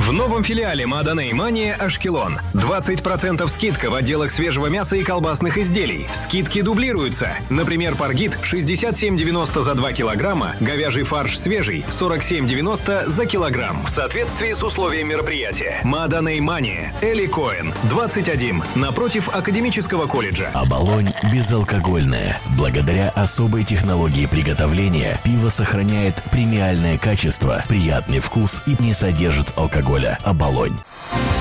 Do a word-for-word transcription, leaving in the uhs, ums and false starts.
В новом филиале Маданей Мания Ашкелон. двадцать процентов скидка в отделах свежего мяса и колбасных изделий. Скидки дублируются. Например, паргит шестьдесят семь девяносто за два килограмма, говяжий фарш свежий сорок семь девяносто за килограмм. В соответствии с условием мероприятия. Маданей Мания. Эли Коэн. двадцать один. Напротив Академического колледжа. Оболонь безалкогольная. Благодаря особой технологии приготовления пиво сохраняет премиальное качество, приятный вкус и не содержит алкоголя. Оболонь.